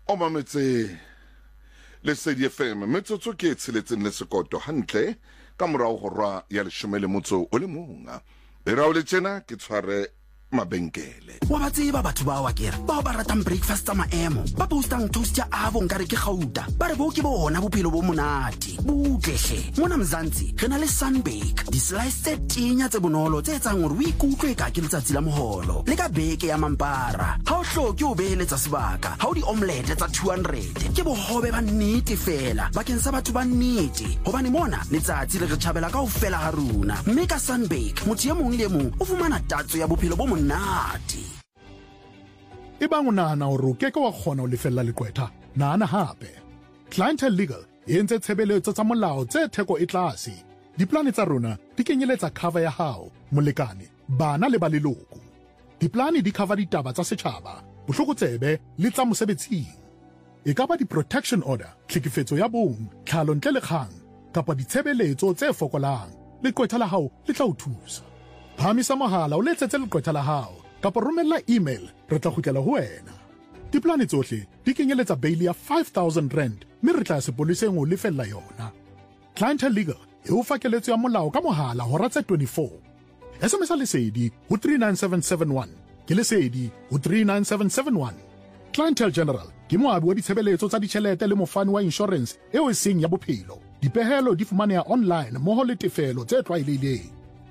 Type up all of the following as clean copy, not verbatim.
o mametse Lesedi FM metsotso ke tsheletseng le sekoto hantle ka morao go rwa ya 11 e ra o le tsena ke tshware mabenkele wa ba tseba batho ba wa kere ba ba ratang breakfast tsa maemo ba postang toast ya avo nkare ke gauta ba re bo ke bona bophelo bo monate butlehle mona Mzansi re na le Sunbake di slice tse tinya tse bonolo tse etsang hore o ikutlwe ka ke letsatsi la moholo le ka beke ya mampara ha o hloke o beheletsa sebaka ha o di omelette tsa 200 ke bohobe ba nnete fela bakeng sa batho ba nnete hobane mona letsatsi le re tjhabela ka ofela ha runa mme ka Sunbake motho ye mong le mong o fumana tatso ya bophelo bo monate Ebang o nahana hore o keke wa kgona ho lefella leqwetha nahana hape Clientele Legal e entse tshebeletso tsa molao tse theko e tlase diplane tsa rona di kenyeletsa cover ya hao molekane bana le ba leloko diplane di cover ditaba tsa setjhaba bohlokotsebe le tsa mosebetsing e ka ba di-protection order tlhekefetso ya bong tlhalo ntle le kgang kapa ditshebeletso tse fokolang leqwetha la hao le tla o thusa phamisa mohala o letsetse leqwetha la hao kapa romella email re tla kgutlela ho wena diplane tsohle di kenyeletsa bail ya 5,000 rand mme re tla sepoleseng o lefella yona Clientele Legal e o fa keletso ya molao ka mohala hora tse 24 SMS lesedi ho 39771 ke lesedi ho 39771 Clientele General ke moabi wa ditshebeletso tsa ditjhelete le mofani wa insurance eo e seng ya bophelo dipehelo di fumaneha online mmoho le tefelo tse tlwaelehileng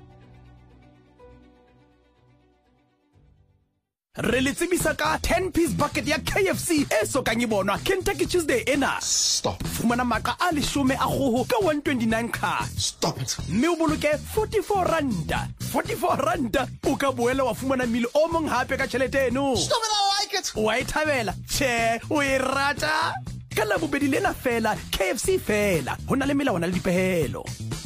re le tsebisa ka 10-piece bucket ya KFC e sokang e bonwa Kentucky Tuesday ena. Stop. Fumana maqa a 10 a kgoho ka 129 card. Stop it. Mme o boloke 44 randa. 44 randa o ka boela wa fumana mil o mong hape ka tjhelete eno. Stop it, I like it. Wa ithabela. Che, o e rata. Ka la bobedi lena fela KFC fela. Hona le melawana le dipehelo.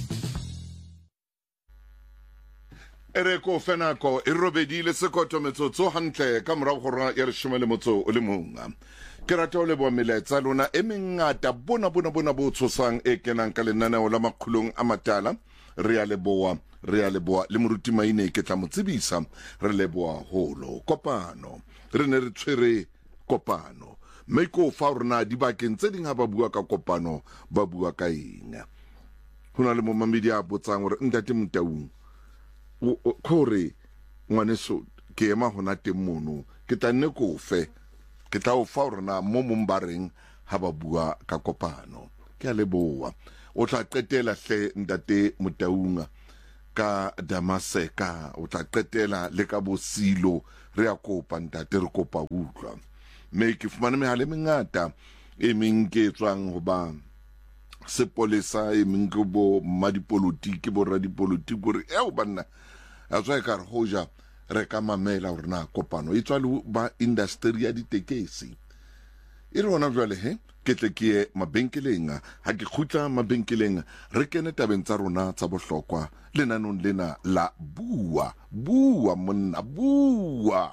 Ereko fenako e robedile sekoto metsotso hantle ka morao go rwa ya 11 ke rata o le bo meletsa lona e mengata bona bo tshosang e kenang ka lenaneo la makgulong a matala re a leboa le moruti maine ke tla motsebisa re leboa holo kopano re ne re tshwere kopano meiko fa rona di bakeng tse ding ha ba bua ka kopano ba bua ka eng hona le mo mamedi a botsang hore ntate Mtaung kore ngwaneso ke ema hona teng mono ke tla ko fe ke tla o fa rona mo mombareng ha ba bua ka kopano ke a leboa o tla qetela hle ntate Mtaunga ka Damaseka o tla qetela le ka Bosilo re a kopa ntate re kopa utlwa me ke fumane mehale mengata e meng ke tswang ho ba sepolesa e meng ke bo madipolotiki bo radipolotiki gore eo banna a tswa ka re hoja re ka mamela hore na kopano e tswa le ba industry ya ditekesi e re ona jwale he ke tle ke mabenkeleng ha ke khutla mabenkeleng re kene tabeng tsa rona tsa bohlokwa lenanong lena la bua monna bua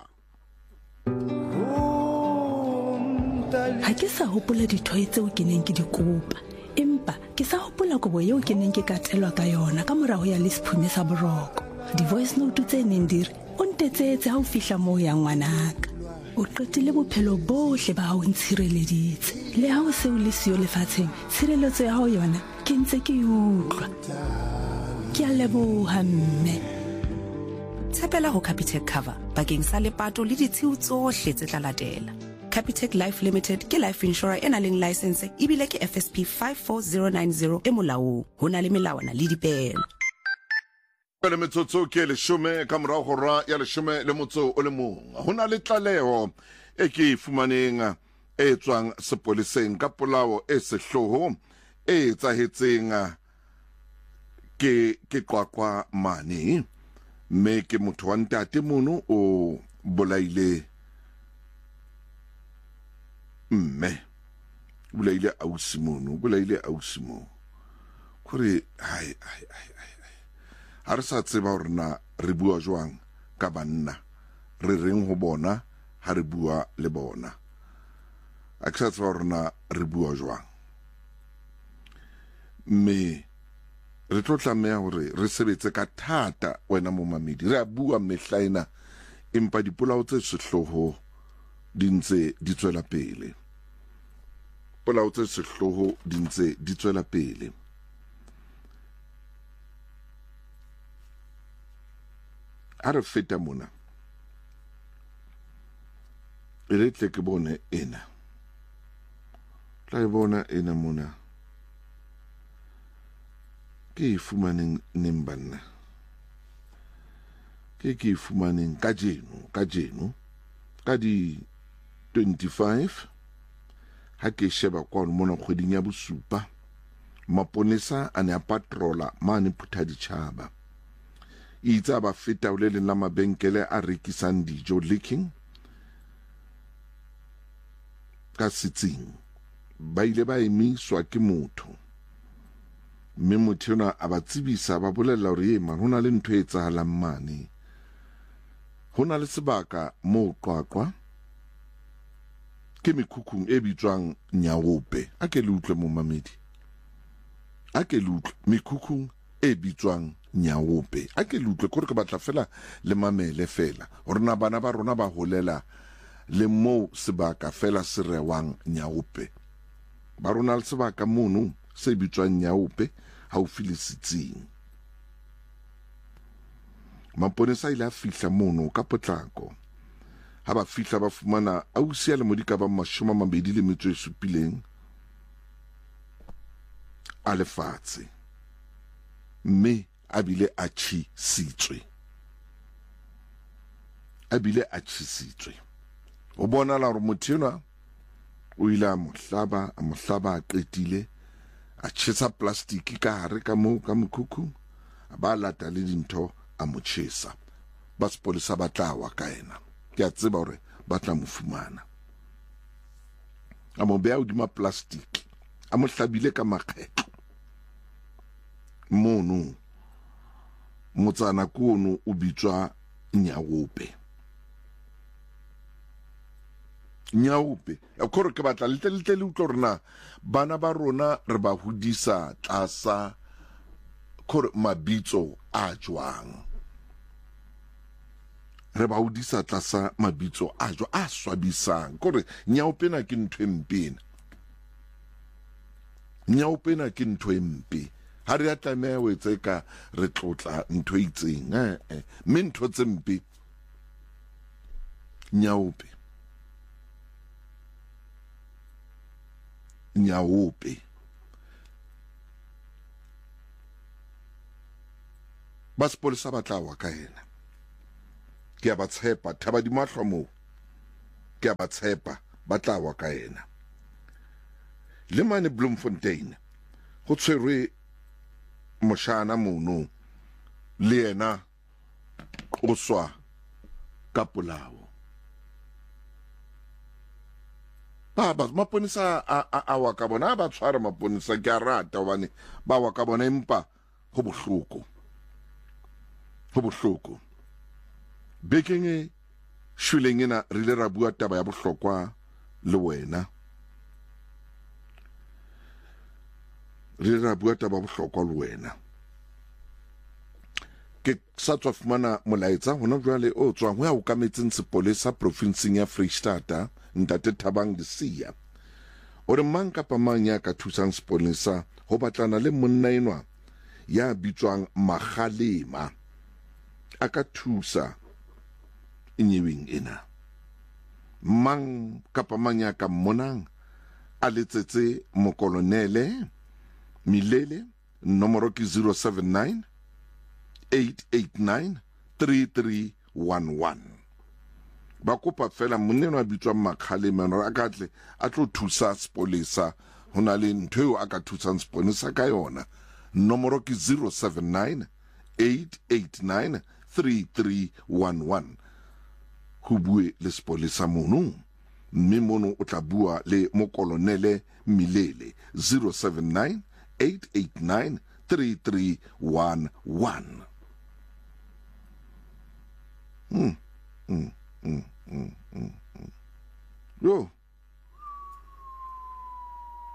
ha ke sa hopola dithoe tseo ke neng ke di kopa empa ke sa hopola kobo eo ke neng ke katelwa ka yona ka morago ya lesiphume sa boroko di-voice note tse neng dire o ntetsetse ha o fihla moo ya ngwanaka o qetile bophelo bohle ba hao ntshireleditse le ha o se o le siyo lefatsheng tshireletso ya hao yona ke ntse ke utlwa ke a leboha mme tshepela ho Capitec cover bakeng sa lepato le ditshiu tsohle tse tla latela Capitec Life Limited ke life insurer ena leng license ebile ke FSP 54090 e molaong hona le melawana le dipehelo le metsotso ke le shome ka morao go rwa ya 11 hona le tlaleho e ke fumaneng e tswang sepoleseng ka polao e sehloho e tsahetseng ke qwaqwa mane me ke motho wa ntate mono o bolaile mme bolaile ausimo kore hai ha re sa tseba hore na re bua jwang ka banna re reng ho bona ha re bua le bona a ke sa tseba hore na re bua jwang me re tlo tlameha hore re sebetse ka thata wena mo mamedi re a bua mehlaena empa dipolao tse sehloho di ntse di tswela pele polao tse sehloho di ntse di tswela pele. A re feta mona e re tle ke bone ena tla e bona ena mona ke e fumaneng neng banna ke e fumaneng ka jeno ka di 25 ha ke sheba kwa mona kgweding ya bosupa maponesa a ne a patrola mane Phuthaditjhaba itse ba feta o le leng la mabenkele a rekisang dijo Licking ka sitsing ba ile ba emiswa ke motho mme motho ona a ba tsebisa ba bolella hore ye man hona le ntho e etsahalang mane hona le sebaka mo Qwaqwa ke mekhukhung e bitswang Nyaope a ke le utlwe mo mamedi a ke le utlwe mekhukhung e bitswang Nyaope a ke le utlwe gore ke batla fela le mamele fela rona bana ba rona ba holela le mo sebaka fela se rewang Nyaope ba rona le sebaka mono se bitswang Nyaope haufi le Sitsing maponesa ile a fihla mono ka potlako ha ba fihla ba fumana ausi ya le modika ba 27 a lefatshe mme a bile a tjhisitswe o bona la hore motho enwa o ile a mohlaba a qetile a tjhesa plastic ka hare ka mokhukhu ba lata le dintho a mo tjhesa ba sepolesa ba tlawa ka ena ke a tseba hore ba tla mo fumana a mo beha hodima plastic a mo hlabile ka makgetlo mono motsana kono o bitswa Nyaope a khore ke batla le utlwa rena bana ba rona re ba hodisa tlasa khore mabitso a jwang re ba hodisa tlasa mabitso a jwa a swabisang khore Nyaope na ke ntho empena Nyaope na ke ntho empe ha re atlameha o etse ka re tlotla ntho itseng mme ntho tse mpe Nyaope ba sepolesa ba tlawa ka ena ke a ba tshepa thaba di mahlo mo ke a ba tshepa ba tlawa ka ena le mane Bloemfontein go tshwerwe moshana mono le yena o swa ka polao ba maponesa a wa ka bona ba tshwara maponesa ke a rata hobane ba wa ka bona empa ho bohloko bekeng e shuleng ena re ile ra bua taba ya bohlokwa le wena ke sa tswa fumana molaetsa hona jwale o tswang ho ya okametseng sepolesa provinseng ya Freistata Ntate Thabang Lesia o re mang kapa mang ya ka thusang sepolesa ho batlana le monna enwa ya bitswang Magalema a ka thusa inyeweng ena mang kapa mang ya ka mmonang a letsetse mokolonele Milele nomoro ke 079 889 3311 ba kopa fela moneno a bitswang Magalema a ka tle a tlo thusa sepolesa hona le ntho eo a ka thusang sepolesa ka yona nomoro ke 079 889 3311 ho bue le sepolesa mono mme mono o tla bua le mokolonele Milele 079 889 3311 yo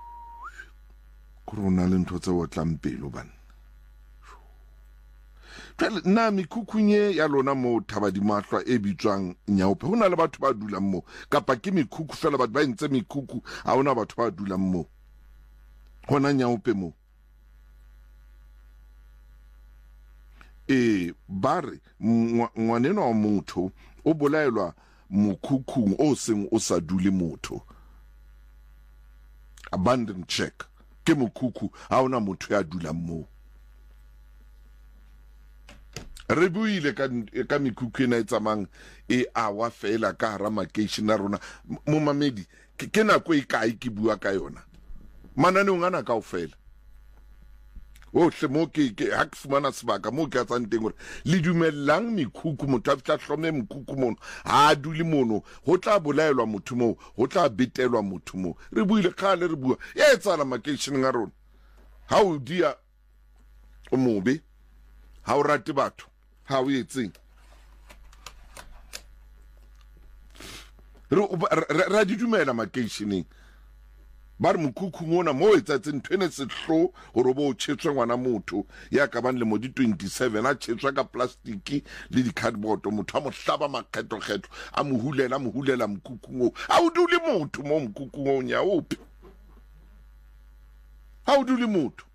korona le ntho tse o tlang pelo bana Jwale nna mekhukhunye ya lona mo Thabadimahlwa e bitswang Nyaope hona le batho ba dulang mo kapa ke mekhukhu fela batho ba ntse mekhukhu ha hona batho ba dulang mo hona Nyaope mo bare ngwaneno wa motho o bolaelwa mokhukhung o seng o sa dule motho abandon check ke mokhukhu ha hona motho ya dulang mo re buile ka mekhukhu ena e tsamang e awa fela ka hara makeishene a rona mo mamedi ke nako e kae ke bua ka yona mananeong ana kaofela ohle mo ke ha ke fumana sebaka mo ke a tsang teng gore le dumellang mekhukhu motho a fitla hlome mokhukhu mono ha dule mono ho tla bolaelwa motho mo ho tla betelwa motho mo re buile khale re bua e tsala makeishene a rona ha o dia o mobe ha o rate batho ha o etseng ra di dumela makeisheneng ba re mokhukhu ngona mo etsatseng ntwene sehlo gore bo tshetswe ngwana motho ya ka bang le mo di 27 a tshetswa ka plastiki le di cardboard motho a mo hlaba makgetho a mo hulela mokhukhu ngo a o dule motho mo mokhukhu ngo Nyaope ha o dule motho